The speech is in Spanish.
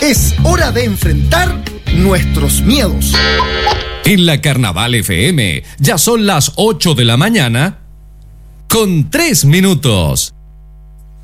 Es hora de enfrentar nuestros miedos. En la Carnaval FM ya son las 8 de la mañana con 3 minutos.